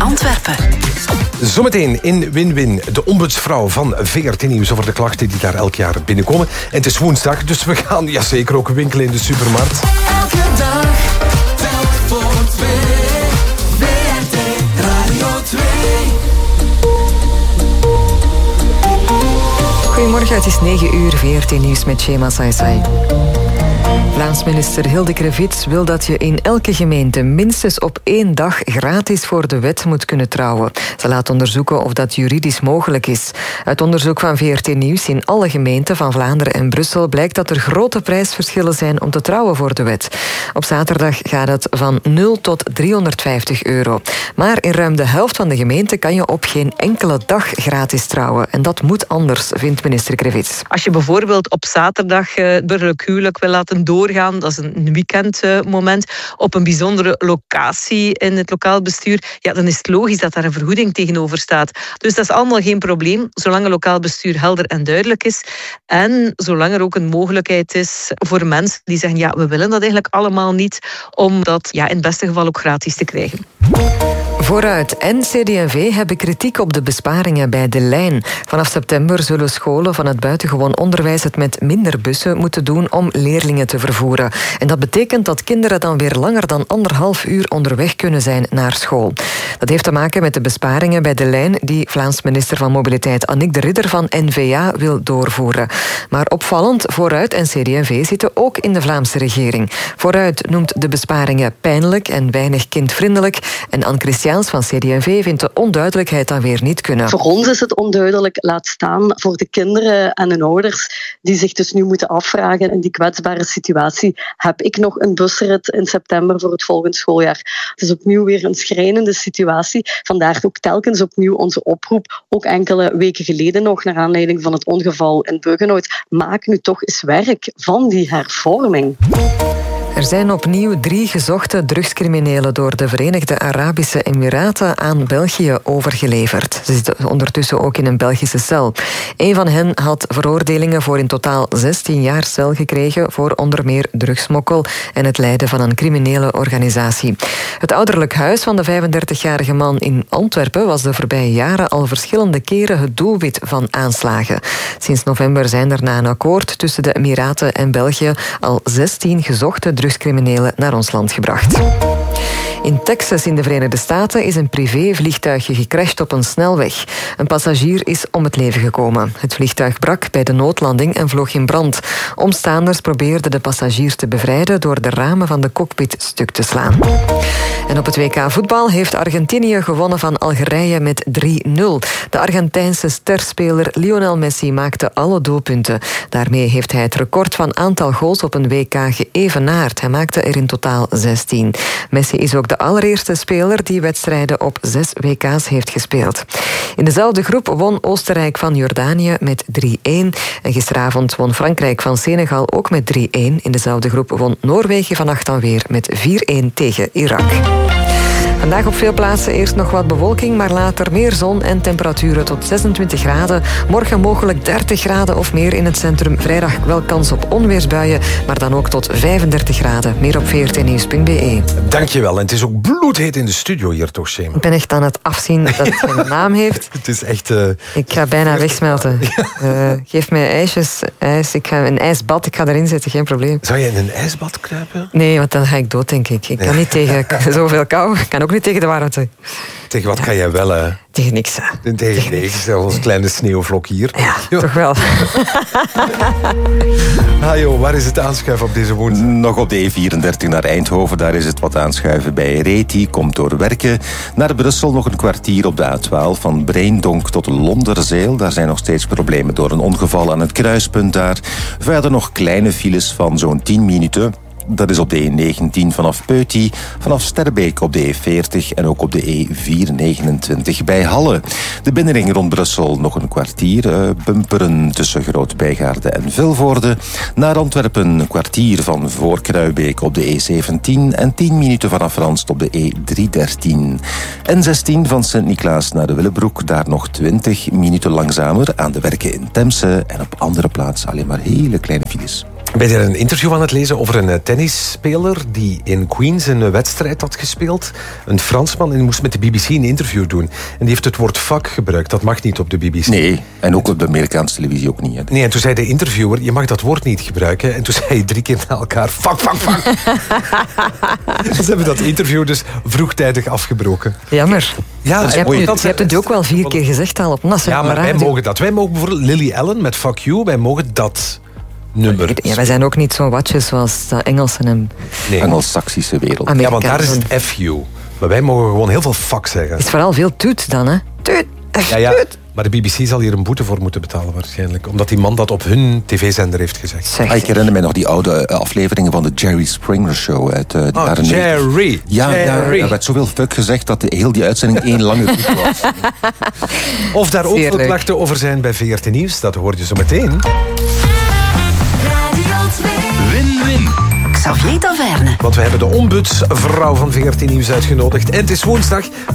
Antwerpen. Zometeen in Win-Win de ombudsvrouw van VRT Nieuws over de klachten die daar elk jaar binnenkomen. En het is woensdag, dus we gaan zeker ook winkelen in de supermarkt. Elke dag, telk voor twee. VRT Radio 2. Goedemorgen, het is 9 uur, VRT Nieuws met Shema Saisai. Vlaams minister Hilde Krevits wil dat je in elke gemeente minstens op 1 dag gratis voor de wet moet kunnen trouwen. Ze laat onderzoeken of dat juridisch mogelijk is. Uit onderzoek van VRT Nieuws in alle gemeenten van Vlaanderen en Brussel blijkt dat er grote prijsverschillen zijn om te trouwen voor de wet. Op zaterdag gaat het van 0 tot €350. Maar in ruim de helft van de gemeenten kan je op geen enkele dag gratis trouwen. En dat moet anders, vindt minister Krevits. Als je bijvoorbeeld op zaterdag het burgerlijk huwelijk wil laten doorgaan, dat is een weekendmoment, op een bijzondere locatie in het lokaal bestuur, dan is het logisch dat daar een vergoeding tegenover staat. Dus dat is allemaal geen probleem, zolang het lokaal bestuur helder en duidelijk is. En zolang er ook een mogelijkheid is voor mensen die zeggen, we willen dat eigenlijk allemaal niet, om dat in het beste geval ook gratis te krijgen. Vooruit en CD&V hebben kritiek op de besparingen bij De Lijn. Vanaf september zullen scholen van het buitengewoon onderwijs het met minder bussen moeten doen om leerlingen te vervoeren. En dat betekent dat kinderen dan weer langer dan 1,5 uur onderweg kunnen zijn naar school. Dat heeft te maken met de besparingen bij De Lijn die Vlaams minister van Mobiliteit Annick de Ridder van N-VA wil doorvoeren. Maar opvallend, Vooruit en CD&V zitten ook in de Vlaamse regering. Vooruit noemt de besparingen pijnlijk en weinig kindvriendelijk en Anne Christiaans van CD&V vindt de onduidelijkheid dan weer niet kunnen. Voor ons is het onduidelijk, laat staan voor de kinderen en hun ouders die zich dus nu moeten afvragen in die kwetsbare situatie. Heb ik nog een busrit in september voor het volgende schooljaar? Het is opnieuw weer een schrijnende situatie. Vandaar ook telkens opnieuw onze oproep, ook enkele weken geleden nog, naar aanleiding van het ongeval in Buggenhout. Maak nu toch eens werk van die hervorming. Er zijn opnieuw 3 gezochte drugscriminelen door de Verenigde Arabische Emiraten aan België overgeleverd. Ze zitten ondertussen ook in een Belgische cel. Een van hen had veroordelingen voor in totaal 16 jaar cel gekregen voor onder meer drugsmokkel en het leiden van een criminele organisatie. Het ouderlijk huis van de 35-jarige man in Antwerpen was de voorbije jaren al verschillende keren het doelwit van aanslagen. Sinds november zijn er na een akkoord tussen de Emiraten en België al 16 gezochte drugscriminelen naar ons land gebracht. In Texas in de Verenigde Staten is een privévliegtuigje gecrashed op een snelweg. Een passagier is om het leven gekomen. Het vliegtuig brak bij de noodlanding en vloog in brand. Omstaanders probeerden de passagiers te bevrijden door de ramen van de cockpit stuk te slaan. En op het WK voetbal heeft Argentinië gewonnen van Algerije met 3-0. De Argentijnse sterspeler Lionel Messi maakte alle doelpunten. Daarmee heeft hij het record van aantal goals op een WK geëvenaard. Hij maakte er in totaal 16. Messi is ook de allereerste speler die wedstrijden op 6 WK's heeft gespeeld. In dezelfde groep won Oostenrijk van Jordanië met 3-1. En gisteravond won Frankrijk van Senegal ook met 3-1. In dezelfde groep won Noorwegen vannacht dan weer met 4-1 tegen Irak. Vandaag op veel plaatsen eerst nog wat bewolking, maar later meer zon en temperaturen tot 26 graden. Morgen mogelijk 30 graden of meer in het centrum. Vrijdag wel kans op onweersbuien, maar dan ook tot 35 graden. Meer op vrtnieuws.be. Dankjewel. En het is ook bloedheet in de studio hier toch, Shema? Ik ben echt aan het afzien dat het geen naam heeft. Het is echt... Ik ga bijna wegsmelten. Geef mij ijs. Ik ga een ijsbad, ik ga erin zitten, geen probleem. Zou je in een ijsbad kruipen? Nee, want dan ga ik dood, denk ik. Ik kan niet tegen zoveel kou. Ik kan ook niet tegen de warmte. Tegen wat kan jij wel, hè? Tegen niks. Tegen niks. Zelfs kleine sneeuwvlok hier. Ja, toch wel. Joh, waar is het aanschuiven op deze woensdag? Nog op de E34 naar Eindhoven. Daar is het wat aanschuiven bij Reti. Komt door Werken. Naar Brussel nog een kwartier op de A12. Van Breendonk tot Londerzeel. Daar zijn nog steeds problemen door een ongeval aan het kruispunt daar. Verder nog kleine files van zo'n 10 minuten. Dat is op de E19 vanaf Peuty, vanaf Sterbeek op de E40 en ook op de E429 bij Halle. De binnenring rond Brussel nog een kwartier. Bumperen tussen Groot-Bijgaarde en Vilvoorde. Naar Antwerpen een kwartier van voor Kruibeek op de E17 en 10 minuten vanaf Ranst op de E313. N16 van Sint-Niklaas naar de Willebroek. Daar nog 20 minuten langzamer aan de werken in Temse en op andere plaatsen alleen maar hele kleine files. Ben je een interview aan het lezen over een tennisspeler die in Queens een wedstrijd had gespeeld? Een Fransman, en die moest met de BBC een interview doen. En die heeft het woord fuck gebruikt. Dat mag niet op de BBC. Nee, en ook op de Amerikaanse televisie ook niet. Hè. Nee, en toen zei de interviewer, je mag dat woord niet gebruiken. En toen zei hij 3 keer na elkaar, fuck, fuck, fuck. Ze hebben dat interview dus vroegtijdig afgebroken. Jammer. Ja, Je hebt het ook wel 4 keer gezegd al op nationale Ja, maar wij radio. mogen dat. Wij mogen bijvoorbeeld Lily Allen met fuck you, wij mogen dat nummer. Ja, wij zijn ook niet zo watjes zoals de Engelsen en Nee. Engels-Saxische wereld. Ja, want daar Amerikanen. is het FU. Maar wij mogen gewoon heel veel fuck zeggen. Het is vooral veel toet dan, hè? Toet. Ja, maar de BBC zal hier een boete voor moeten betalen waarschijnlijk. Omdat die man dat op hun tv-zender heeft gezegd. Zeg. Ik herinner mij nog die oude afleveringen van de Jerry Springer Show uit de jaren 90. Jerry. Ja, Jerry. er werd zoveel fuck gezegd dat heel die uitzending 1 lange fuck was. Of daar ook Zeer veel leuk. klachten over zijn bij VRT Nieuws, dat hoor je zo meteen. Radio 2. Win-win. Xavier Taverne. Want we hebben de ombudsvrouw van VRT Nieuws uitgenodigd. En het is woensdag,